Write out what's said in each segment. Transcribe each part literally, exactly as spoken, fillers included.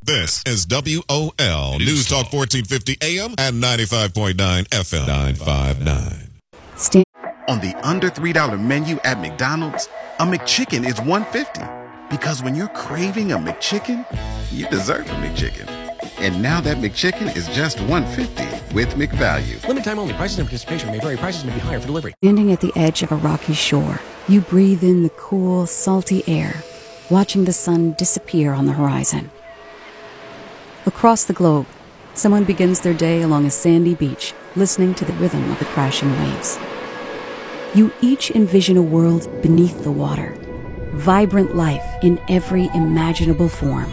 This is W O L News Talk fourteen fifty A M and ninety-five point nine F M. nine five nine. St- On the under three dollar menu at McDonald's, a McChicken is one fifty. Because when you're craving a McChicken, you deserve a McChicken. And now that McChicken is just one fifty with McValue. Limited time only. Prices and participation may vary. Prices may be higher for delivery. Standing at the edge of a rocky shore, you breathe in the cool, salty air, watching the sun disappear on the horizon. Across the globe, someone begins their day along a sandy beach, listening to the rhythm of the crashing waves. You each envision a world beneath the water, vibrant life in every imaginable form.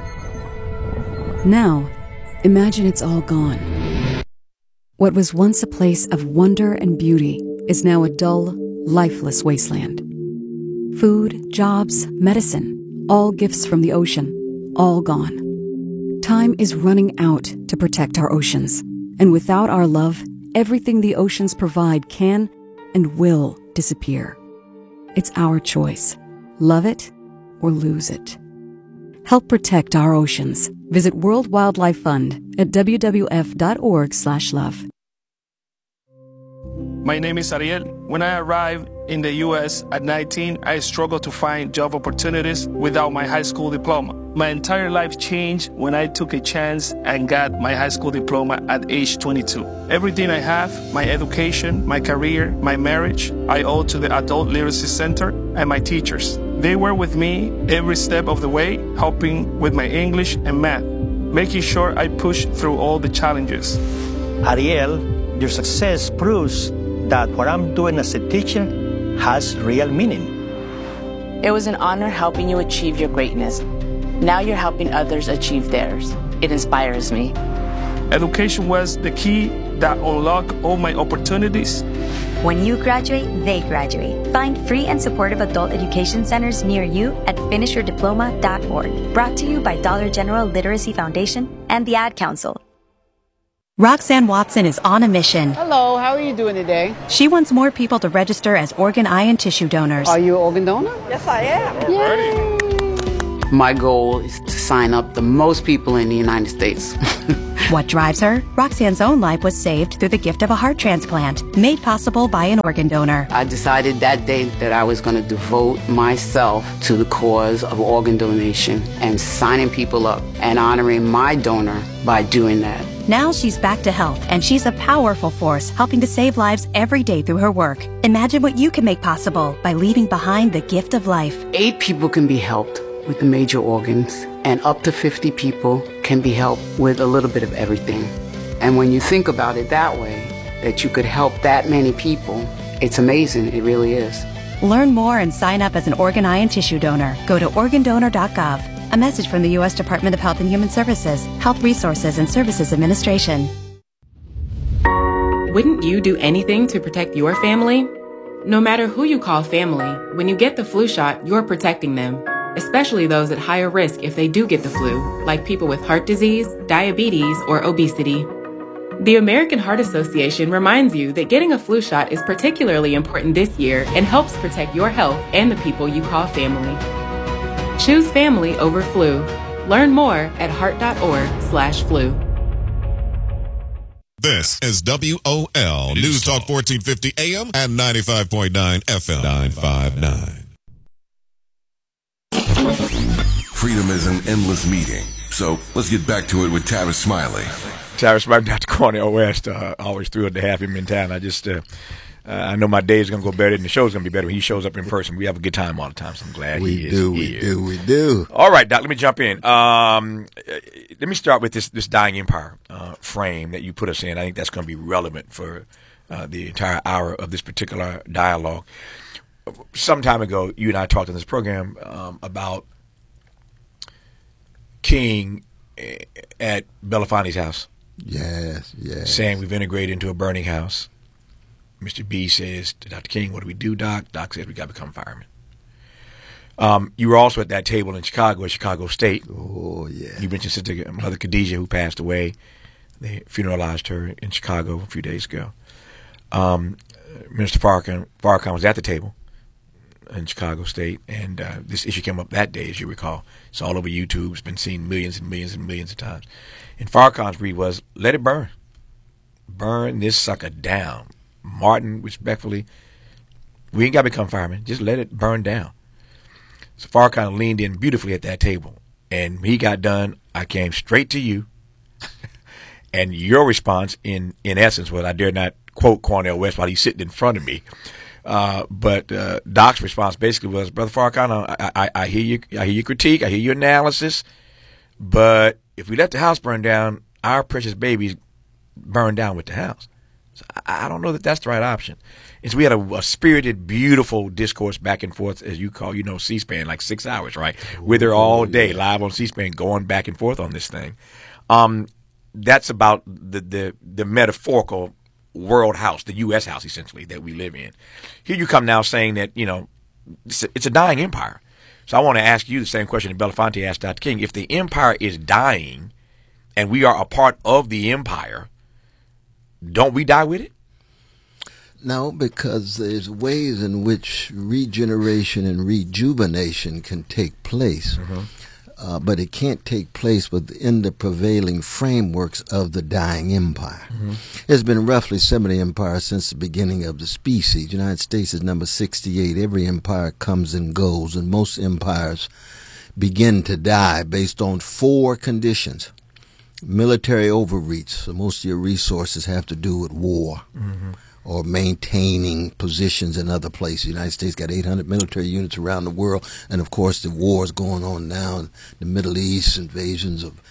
Now, imagine it's all gone. What was once a place of wonder and beauty is now a dull, lifeless wasteland. Food, jobs, medicine, all gifts from the ocean, all gone. Time is running out to protect our oceans, and without our love, everything the oceans provide can and will disappear. It's our choice. Love it or lose it. Help protect our oceans. Visit World Wildlife Fund at w w f dot org slash love. My name is Ariel. When I arrived in the U S at nineteen, I struggled to find job opportunities without my high school diploma. My entire life changed when I took a chance and got my high school diploma at age twenty-two. Everything I have, my education, my career, my marriage, I owe to the Adult Literacy Center and my teachers. They were with me every step of the way, helping with my English and math, making sure I pushed through all the challenges. Ariel, your success proves that what I'm doing as a teacher has real meaning. It was an honor helping you achieve your greatness. Now you're helping others achieve theirs. It inspires me. Education was the key that unlocked all my opportunities. When you graduate, they graduate. Find free and supportive adult education centers near you at finish your diploma dot org. Brought to you by Dollar General Literacy Foundation and the Ad Council. Roxanne Watson is on a mission. Hello, how are you doing today? She wants more people to register as organ, eye, and tissue donors. Are you an organ donor? Yes, I am. Yay. My goal is to sign up the most people in the United States. What drives her? Roxanne's own life was saved through the gift of a heart transplant, made possible by an organ donor. I decided that day that I was going to devote myself to the cause of organ donation and signing people up and honoring my donor by doing that. Now she's back to health, and she's a powerful force helping to save lives every day through her work. Imagine what you can make possible by leaving behind the gift of life. Eight people can be helped with the major organs, and up to fifty people can be helped with a little bit of everything. And when you think about it that way, that you could help that many people, it's amazing. It really is. Learn more and sign up as an organ, eye, and tissue donor. Go to organ donor dot gov. A message from the U S Department of Health and Human Services, Health Resources and Services Administration. Wouldn't you do anything to protect your family? No matter who you call family, when you get the flu shot, you're protecting them, especially those at higher risk if they do get the flu, like people with heart disease, diabetes, or obesity. The American Heart Association reminds you that getting a flu shot is particularly important this year and helps protect your health and the people you call family. Choose family over flu. Learn more at heart dot org slash flu. This is W O L News Talk fourteen fifty A M and ninety-five point nine F M. nine five nine. Freedom is an endless meeting, so let's get back to it with Tavis Smiley. Tavis Smiley, Doctor Cornel West, uh, always thrilled to have him in town. I just, uh, uh, I know my day is going to go better and the show's going to be better when he shows up in person. We have a good time all the time, so I'm glad we he is do, we here. do, we do. All right, Doc, let me jump in. Um, let me start with this this dying empire uh, frame that you put us in. I think that's going to be relevant for uh, the entire hour of this particular dialogue. Some time ago, you and I talked on this program um, about King at Belafonte's house. Yes, yes. Saying we've integrated into a burning house. Mister B says to Doctor King, what do we do, Doc? Doc says we got to become firemen. Um, you were also at that table in Chicago, at Chicago State. Oh, yeah. You mentioned Sister Mother Khadijah, who passed away. They funeralized her in Chicago a few days ago. Um, Minister Farrakhan, Farrakhan was at the table. in Chicago State, and uh, this issue came up that day, as you recall. It's all over YouTube. It's been seen millions and millions and millions of times. And Farrakhan's read was, let it burn. Burn this sucker down. Martin, respectfully, we ain't got to become firemen. Just let it burn down. So Farrakhan leaned in beautifully at that table. And when he got done, I came straight to you. And your response, in, in essence, was, I dare not quote Cornel West while he's sitting in front of me. Uh, but uh, Doc's response basically was, Brother Farrakhan, I, I, I hear you, I hear your critique, I hear your analysis, but if we let the house burn down, our precious babies burn down with the house. So I, I don't know that that's the right option. And so we had a, a spirited, beautiful discourse back and forth, as you call, you know, C-SPAN, like six hours, right? We're there all day, live on C-SPAN, going back and forth on this thing. Um, that's about the, the, the metaphorical world house, the U S house, essentially, that we live in. Here you come now saying that, you know, it's a, it's a dying empire. So I want to ask you the same question that Belafonte asked Doctor King. If the empire is dying and we are a part of the empire, don't we die with it? No, because there's ways in which regeneration and rejuvenation can take place. Mm-hmm. Uh, but it can't take place within the prevailing frameworks of the dying empire. Mm-hmm. There's been roughly seventy empires since the beginning of the species. The United States is number sixty-eight. Every empire comes and goes, and most empires begin to die based on four conditions. Military overreach, so most of your resources have to do with war. Mm-hmm. Or maintaining positions in other places. The United States got eight hundred military units around the world, and of course the wars going on now in the Middle East, invasions of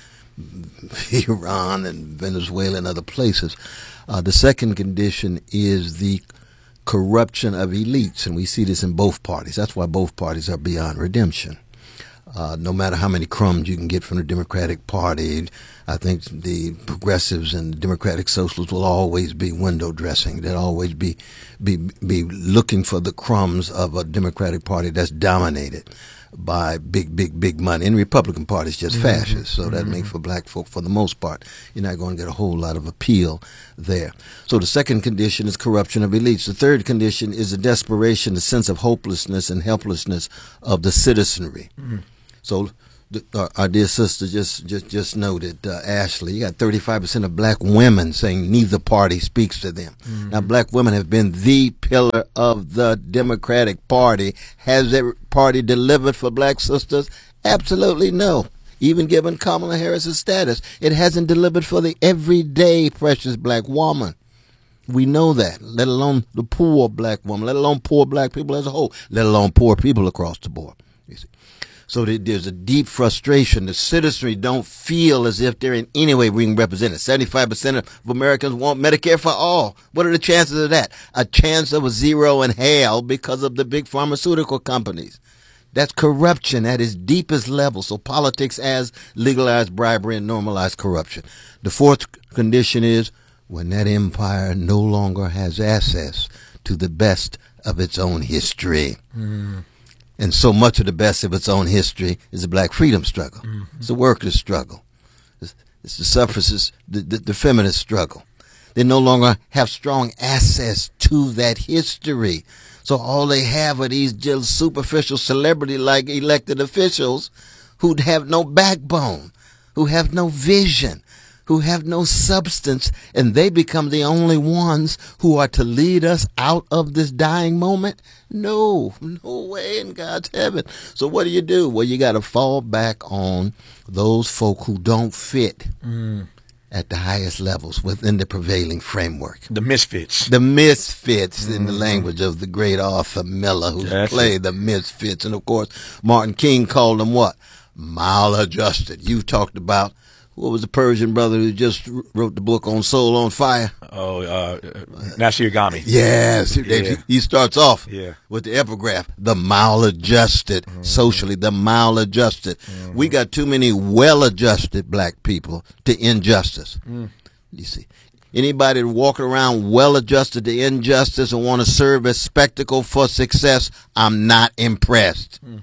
Iran and Venezuela and other places. Uh, the second condition is the corruption of elites, and we see this in both parties. That's why both parties are beyond redemption. Uh, no matter how many crumbs you can get from the Democratic Party, I think the progressives and the Democratic Socialists will always be window dressing. They'll always be be be looking for the crumbs of a Democratic Party that's dominated by big, big, big money. And the Republican Party is just mm-hmm. fascist, so mm-hmm. that makes for black folk, for the most part, you're not going to get a whole lot of appeal there. So the second condition is corruption of elites. The third condition is the desperation, the sense of hopelessness and helplessness of the citizenry. Mm-hmm. So our, our dear sister just just just noted, uh, Ashley, you got thirty-five percent of black women saying neither party speaks to them. Mm-hmm. Now, black women have been the pillar of the Democratic Party. Has that party delivered for black sisters? Absolutely no. Even given Kamala Harris's status, it hasn't delivered for the everyday precious black woman. We know that, let alone the poor black woman, let alone poor black people as a whole, let alone poor people across the board. You see. So there's a deep frustration. The citizenry don't feel as if they're in any way being represented. seventy-five percent of Americans want Medicare for all. What are the chances of that? A chance of a zero in hell because of the big pharmaceutical companies. That's corruption at its deepest level. So politics has legalized bribery and normalized corruption. The fourth condition is when that empire no longer has access to the best of its own history. Mm. And so much of the best of its own history is the black freedom struggle. Mm-hmm. It's the workers' struggle. It's, it's the suffragists, the, the, the feminist struggle. They no longer have strong access to that history. So all they have are these just superficial celebrity-like elected officials who have no backbone, who have no vision, who have no substance, and they become the only ones who are to lead us out of this dying moment? No, no way in God's heaven. So what do you do? Well, you got to fall back on those folk who don't fit mm. at the highest levels within the prevailing framework. The misfits. The misfits mm. in the language of the great Arthur Miller, who That's played it. The misfits. And, of course, Martin King called them what? Maladjusted. You talked about, what was the Persian brother who just wrote the book on Soul on Fire? Oh, uh, Nasir Ghani. Yes. Yeah. He starts off yeah. with the epigraph, the maladjusted, mm-hmm. socially, the maladjusted. Mm-hmm. We got too many well-adjusted black people to injustice. Mm. You see. Anybody walking around well-adjusted to injustice and want to serve as spectacle for success, I'm not impressed. Mm.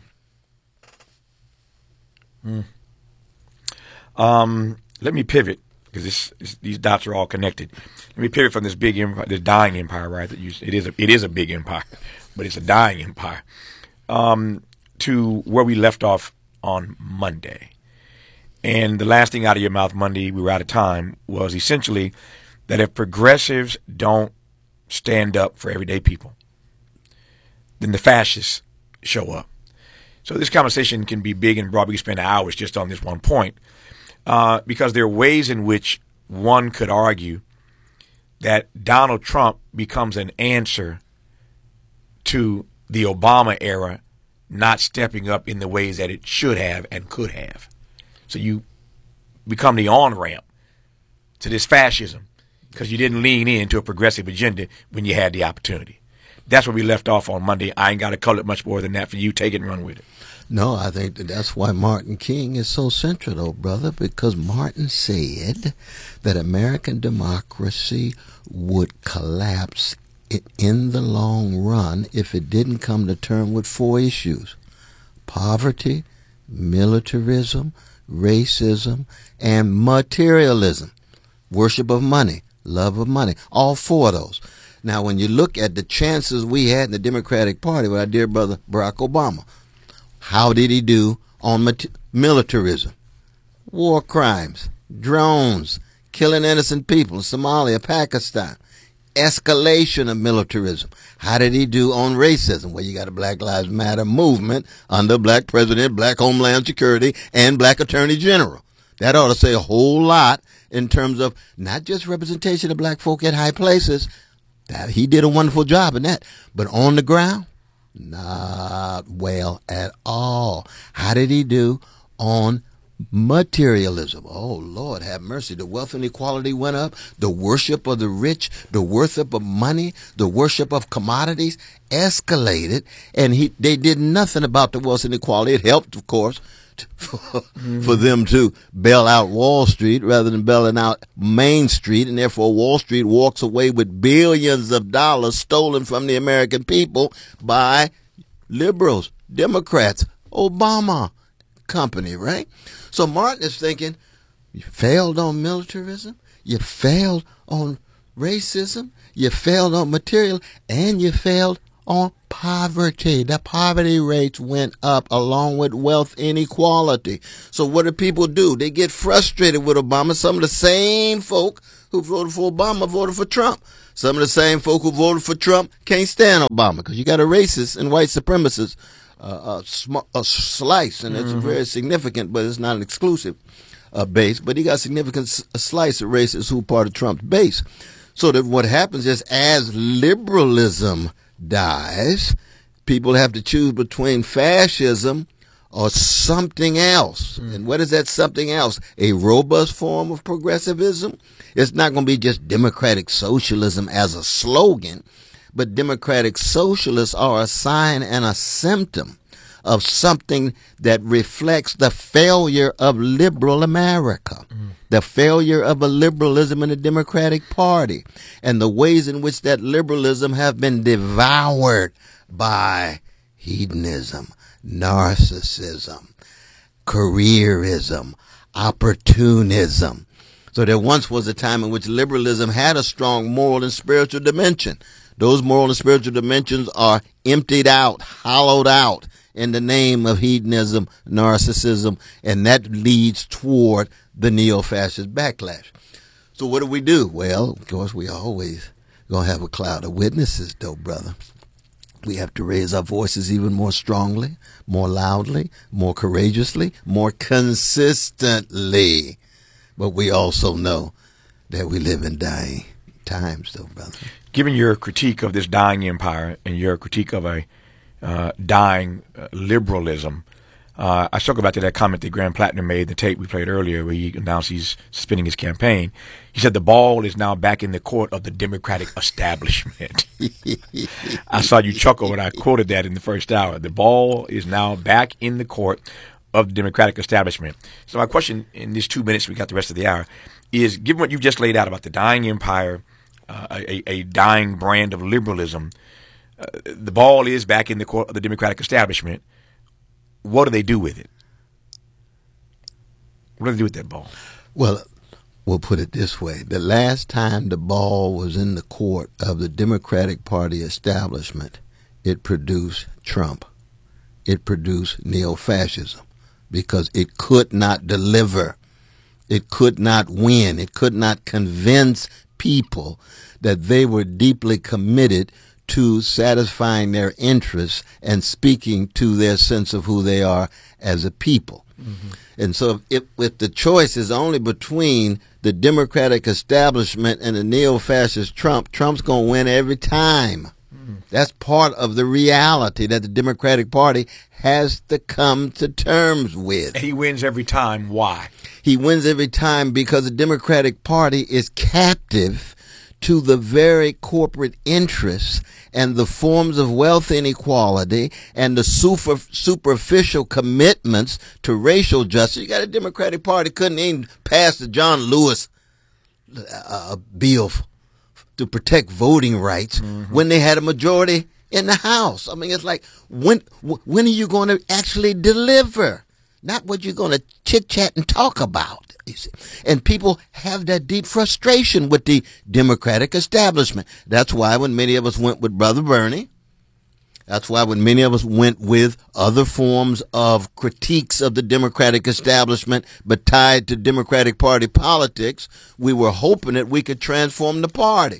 Mm. Um, let me pivot because this, this, these dots are all connected. Let me pivot from this big empire, this dying empire, right? That you, it is a, it is a big empire. but it's a dying empire. Um, to where we left off on Monday. And the last thing out of your mouth Monday, we were out of time, was essentially that if progressives don't stand up for everyday people, then the fascists show up. So this conversation can be big and broad. We can spend hours just on this one point, uh, because there are ways in which one could argue that Donald Trump becomes an answer to the Obama era not stepping up in the ways that it should have and could have. So you become the on-ramp to this fascism because you didn't lean into a progressive agenda when you had the opportunity. That's where we left off on Monday. I ain't got to color it much more than that for you. Take it and run with it. No, I think that that's why Martin King is so central, though, brother, because Martin said that American democracy would collapse in the long run if it didn't come to terms with four issues: poverty, militarism, racism, and materialism. Worship of money, love of money, all four of those. Now, when you look at the chances we had in the Democratic Party with our dear brother Barack Obama, how did he do on mat- militarism? War crimes, drones, killing innocent people in Somalia, Pakistan. Escalation of militarism. How did he do on racism? Well, you got a Black Lives Matter movement under Black President, Black Homeland Security, and Black Attorney General. That ought to say a whole lot in terms of not just representation of black folk at high places. That he did a wonderful job in that. But on the ground, not well at all. How did he do on materialism? Oh, Lord, have mercy. The wealth inequality went up. The worship of the rich, the worship of money, the worship of commodities escalated. And he they did nothing about the wealth inequality. It helped, of course, for, mm-hmm. for them to bail out Wall Street rather than bailing out Main Street. And therefore, Wall Street walks away with billions of dollars stolen from the American people by liberals, Democrats, Obama company, right? So Martin is thinking, you failed on militarism, you failed on racism, you failed on material, and you failed on poverty. The poverty rates went up along with wealth inequality. So what do people do? They get frustrated with Obama. Some of the same folk who voted for Obama voted for Trump. Some of the same folk who voted for Trump can't stand Obama because you got a racist and white supremacist Uh, a, sm- a slice, and it's mm-hmm. very significant, but it's not an exclusive uh, base. But he got a significant s- a slice of racists who part of Trump's base. So that what happens is, as liberalism dies, people have to choose between fascism or something else. Mm. And what is that something else? A robust form of progressivism? It's not going to be just democratic socialism as a slogan. But democratic socialists are a sign and a symptom of something that reflects the failure of liberal America, mm. the failure of a liberalism in the Democratic Party, and the ways in which that liberalism have been devoured by hedonism, narcissism, careerism, opportunism. So there once was a time in which liberalism had a strong moral and spiritual dimension. Those moral and spiritual dimensions are emptied out, hollowed out in the name of hedonism, narcissism, and that leads toward the neo-fascist backlash. So what do we do? Well, of course, we always going to have a cloud of witnesses, though, brother. We have to raise our voices even more strongly, more loudly, more courageously, more consistently. But we also know that we live in dying times, though, brother. Given your critique of this dying empire and your critique of a uh, dying uh, liberalism, uh, I circle back to that comment that Graham Plattner made, the tape we played earlier, where he announced he's suspending his campaign. He said the ball is now back in the court of the Democratic establishment. I saw you chuckle when I quoted that in the first hour. The ball is now back in the court of the Democratic establishment. So my question in these two minutes, we got the rest of the hour, is given what you've just laid out about the dying empire, uh, a, a dying brand of liberalism, uh, the ball is back in the court of the Democratic establishment. What do they do with it? What do they do with that ball? Well, we'll put it this way. The last time the ball was in the court of the Democratic Party establishment, it produced Trump. It produced neo-fascism because it could not deliver. It could not win. It could not convince people that they were deeply committed to satisfying their interests and speaking to their sense of who they are as a people. Mm-hmm. And so if, if the choice is only between the Democratic establishment and the neo-fascist Trump, Trump's going to win every time. Mm-hmm. That's part of the reality that the Democratic Party has to come to terms with. And he wins every time. Why? He wins every time because the Democratic Party is captive to the very corporate interests and the forms of wealth inequality and the super, superficial commitments to racial justice. You got a Democratic Party couldn't even pass the John Lewis uh, bill f- to protect voting rights mm-hmm. when they had a majority in the House. I mean, it's like, when when are you going to actually deliver? Not what you're going to chit-chat and talk about. You see. And people have that deep frustration with the Democratic establishment. That's why when many of us went with Brother Bernie, that's why when many of us went with other forms of critiques of the Democratic establishment, but tied to Democratic Party politics, we were hoping that we could transform the party.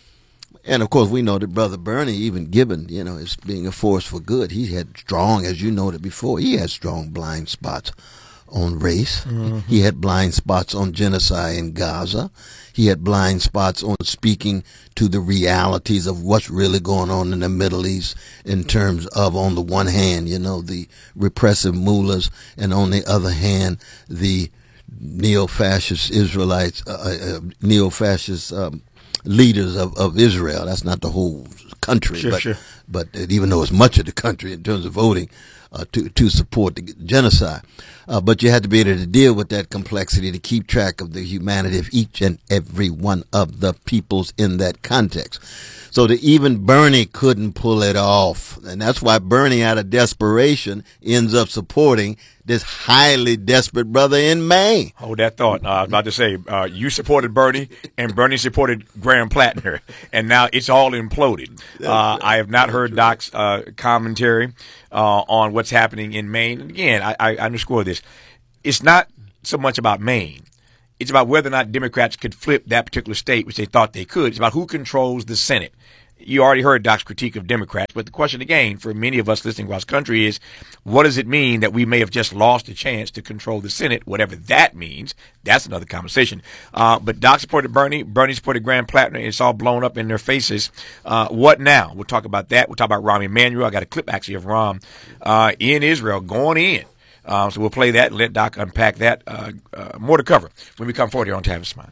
And, of course, we know that Brother Bernie, even given, you know, as being a force for good, he had strong, as you noted before, he had strong blind spots on race. Mm-hmm. He had blind spots on genocide in Gaza. He had blind spots on speaking to the realities of what's really going on in the Middle East in terms of, on the one hand, you know, the repressive mullahs, and on the other hand, the neo-fascist Israelites, uh, uh, neo-fascist um, leaders of, of Israel. That's not the whole country, sure, but, sure. but even though it's much of the country in terms of voting uh, to, to support the genocide. Uh, but you had to be able to deal with that complexity to keep track of the humanity of each and every one of the peoples in that context. So that even Bernie couldn't pull it off. And that's why Bernie, out of desperation, ends up supporting this highly desperate brother in Maine. Hold that thought. Uh, I was about to say, uh, you supported Bernie, and Bernie supported Graham Plattner, and now it's all imploded. Uh, I have not heard Doc's uh, commentary uh, on what's happening in Maine. And again, I, I underscore this. It's not so much about Maine. It's about whether or not Democrats could flip that particular state, which they thought they could. It's about who controls the Senate. You already heard Doc's critique of Democrats, but the question again for many of us listening across the country is, what does it mean that we may have just lost a chance to control the Senate, whatever that means? That's another conversation. Uh, but Doc supported Bernie. Bernie supported Graham Plattner. It's all blown up in their faces. Uh, what now? We'll talk about that. We'll talk about Rahm Emanuel. I got a clip actually of Rahm uh, in Israel going in. Um, so we'll play that and let Doc unpack that. Uh, uh, more to cover when we come forward here on Tavis Smiley.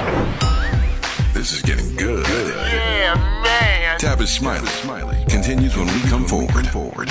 This is getting good. Yeah, man. Tavis Smiley. Smiley continues when we come forward. forward.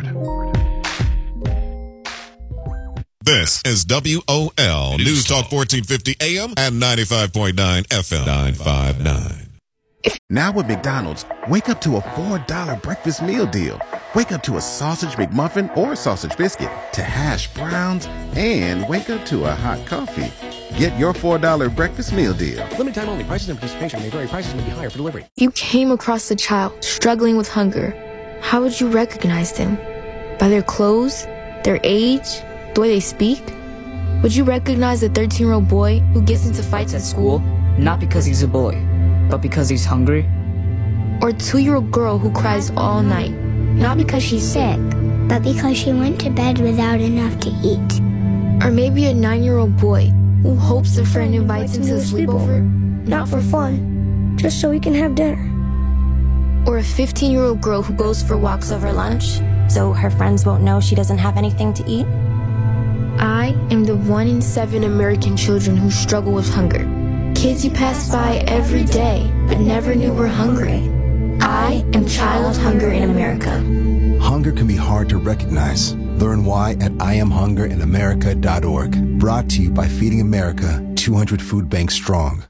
This is W O L News Talk fourteen fifty A M and ninety-five point nine F M. nine five nine. Now with McDonald's, wake up to a four dollar breakfast meal deal. Wake up to a sausage McMuffin or sausage biscuit, to hash browns, and wake up to a hot coffee. Get your four dollar breakfast meal deal. Limited time only. Prices and participation may vary. Prices may be higher for delivery. If you came across a child struggling with hunger, how would you recognize them? By their clothes? Their age? The way they speak? Would you recognize a thirteen-year-old boy who gets into fights at school? Not because he's a boy, but because he's hungry? Or a two-year-old girl who cries all night? Not because she's sick, but because she went to bed without enough to eat. Or maybe a nine-year-old boy who hopes a friend invites him to a sleepover, not for fun, just so he can have dinner. Or a fifteen-year-old girl who goes for walks over lunch, so her friends won't know she doesn't have anything to eat. I am the one in seven American children who struggle with hunger. Kids you pass by every day, but never knew were hungry. I am child hunger in America. Hunger can be hard to recognize. Learn why at I am hunger in america dot org. Brought to you by Feeding America, two hundred food banks strong.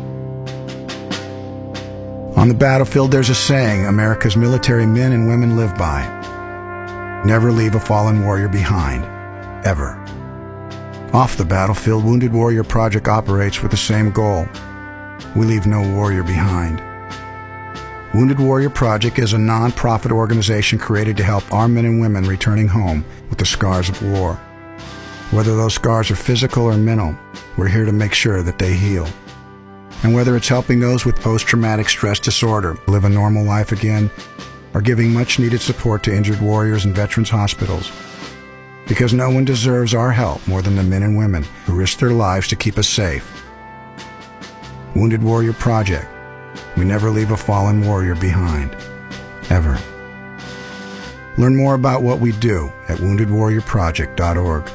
On the battlefield, there's a saying America's military men and women live by. Never leave a fallen warrior behind. Ever. Off the battlefield, Wounded Warrior Project operates with the same goal. We leave no warrior behind. Wounded Warrior Project is a non-profit organization created to help our men and women returning home with the scars of war. Whether those scars are physical or mental, we're here to make sure that they heal. And whether it's helping those with post-traumatic stress disorder live a normal life again, or giving much-needed support to injured warriors in veterans' hospitals, because no one deserves our help more than the men and women who risk their lives to keep us safe. Wounded Warrior Project. We never leave a fallen warrior behind. Ever. Learn more about what we do at wounded warrior project dot org.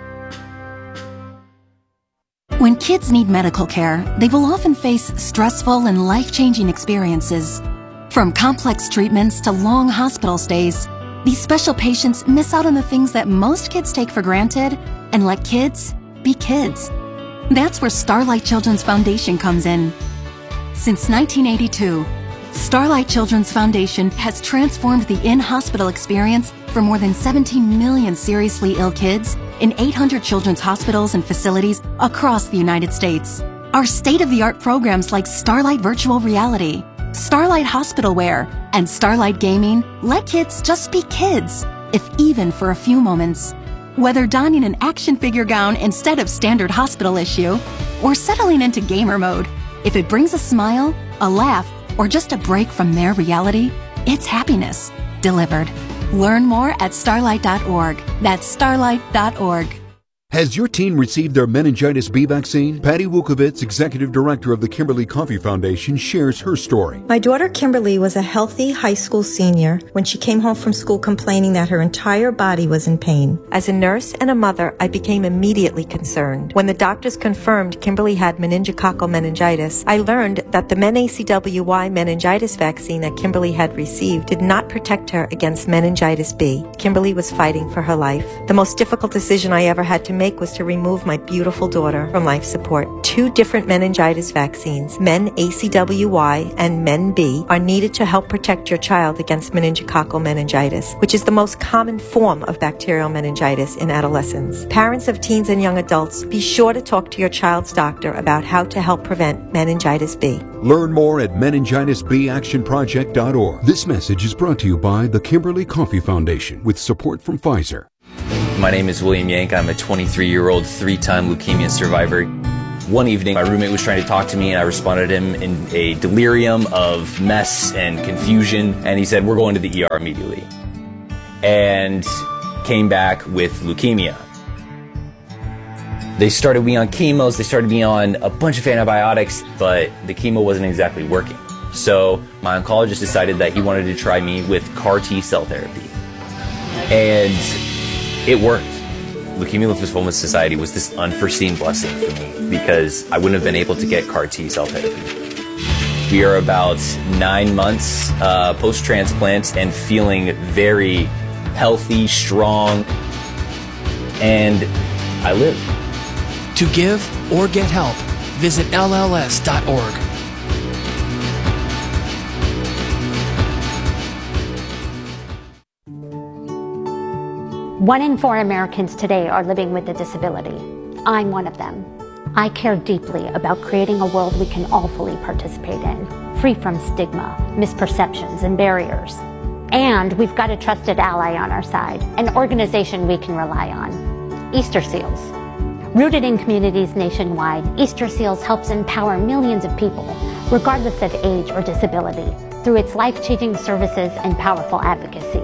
When kids need medical care, they will often face stressful and life-changing experiences. From complex treatments to long hospital stays, these special patients miss out on the things that most kids take for granted and let kids be kids. That's where Starlight Children's Foundation comes in. Since nineteen eighty-two, Starlight Children's Foundation has transformed the in-hospital experience for more than seventeen million seriously ill kids in eight hundred children's hospitals and facilities across the United States. Our state-of-the-art programs like Starlight Virtual Reality, Starlight Hospital Wear, and Starlight Gaming let kids just be kids, if even for a few moments. Whether donning an action figure gown instead of standard hospital issue, or settling into gamer mode, if it brings a smile, a laugh, or just a break from their reality, it's happiness delivered. Learn more at starlight dot org. That's starlight dot org. Has your teen received their meningitis B vaccine? Patty Wukovitz, Executive Director of the Kimberly Coffee Foundation, shares her story. My daughter Kimberly was a healthy high school senior when she came home from school complaining that her entire body was in pain. As a nurse and a mother, I became immediately concerned. When the doctors confirmed Kimberly had meningococcal meningitis, I learned that the MenACWY meningitis vaccine that Kimberly had received did not protect her against meningitis B. Kimberly was fighting for her life. The most difficult decision I ever had to make was to remove my beautiful daughter from life support. Two different meningitis vaccines, MenACWY and MenB, are needed to help protect your child against meningococcal meningitis, which is the most common form of bacterial meningitis in adolescents. Parents of teens and young adults, be sure to talk to your child's doctor about how to help prevent meningitis B. Learn more at meningitis b action project dot org. This message is brought to you by the Kimberly Coffee Foundation with support from Pfizer. My name is William Yank. I'm a twenty-three-year-old three-time leukemia survivor. One evening, my roommate was trying to talk to me, and I responded to him in a delirium of mess and confusion, and he said, "We're going to the E R immediately," and came back with leukemia. They started me on chemos, they started me on a bunch of antibiotics, but the chemo wasn't exactly working. So my oncologist decided that he wanted to try me with C A R T cell therapy. And it worked. Leukemia Lymphoma Society was this unforeseen blessing for me because I wouldn't have been able to get C A R T cell therapy. We are about nine months uh, post-transplant and feeling very healthy, strong, and I live. To give or get help, visit L L S dot org. One in four Americans today are living with a disability. I'm one of them. I care deeply about creating a world we can all fully participate in, free from stigma, misperceptions, and barriers. And we've got a trusted ally on our side, an organization we can rely on, Easter Seals. Rooted in communities nationwide, Easter Seals helps empower millions of people, regardless of age or disability, through its life-changing services and powerful advocacy.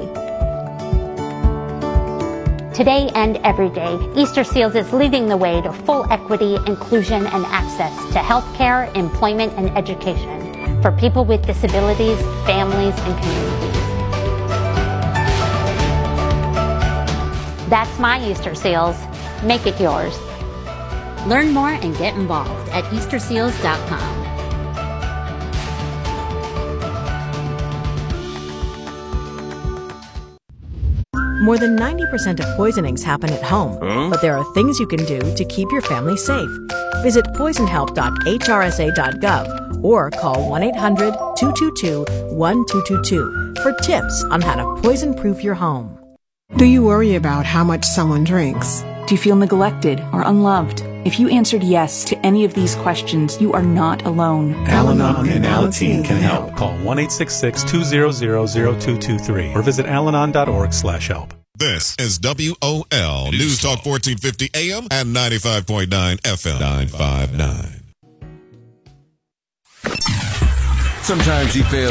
Today and every day, Easter Seals is leading the way to full equity, inclusion, and access to healthcare, employment, and education for people with disabilities, families, and communities. That's my Easter Seals. Make it yours. Learn more and get involved at Easter Seals dot com. More than ninety percent of poisonings happen at home, huh? But there are things you can do to keep your family safe. Visit poison help dot H R S A dot gov or call one eight hundred two two two one two two two for tips on how to poison-proof your home. Do you worry about how much someone drinks? Do you feel neglected or unloved? If you answered yes to any of these questions, you are not alone. Al-Anon and Alateen can help. Call one eight six six, two zero zero, zero two two three or visit alanon dot org slash help. This is W O L News Talk fourteen fifty A M and ninety-five point nine F M. nine five nine. Sometimes you fail